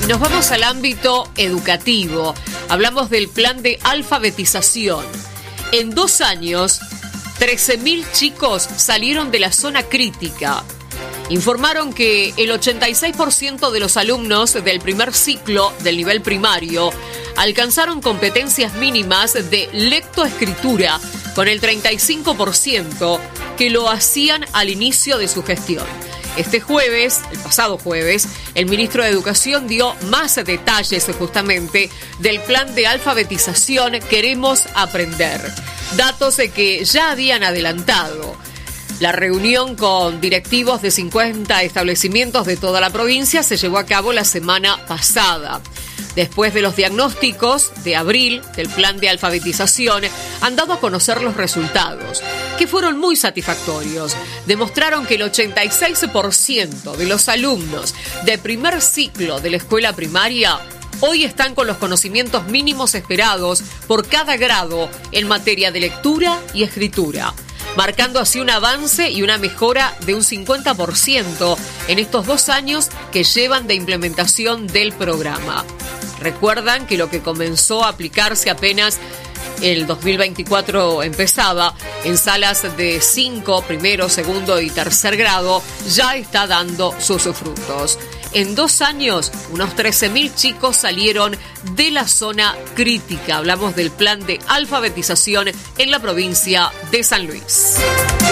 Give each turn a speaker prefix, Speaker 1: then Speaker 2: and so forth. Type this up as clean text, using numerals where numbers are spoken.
Speaker 1: Nos vamos al ámbito educativo. Hablamos del plan de alfabetización. En 2 años, 13.000 chicos salieron de la zona crítica. Informaron que el 86% de los alumnos del primer ciclo del nivel primario alcanzaron competencias mínimas de lectoescritura, con el 35% que lo hacían al inicio de su gestión. El pasado jueves, el ministro de Educación dio más detalles justamente del plan de alfabetización Queremos Aprender. Datos que ya habían adelantado. La reunión con directivos de 50 establecimientos de toda la provincia se llevó a cabo la semana pasada. Después de los diagnósticos de abril del plan de alfabetización, han dado a conocer los resultados, que fueron muy satisfactorios. Demostraron que el 86% de los alumnos de primer ciclo de la escuela primaria hoy están con los conocimientos mínimos esperados por cada grado en materia de lectura y escritura, marcando así un avance y una mejora de un 50% en estos 2 años que llevan de implementación del programa. Recuerdan que lo que comenzó a aplicarse apenas el 2024 empezaba en salas de 5, primero, segundo y tercer grado, ya está dando sus frutos. En 2 años, unos 13.000 chicos salieron de la zona crítica. Hablamos del plan de alfabetización en la provincia de San Luis.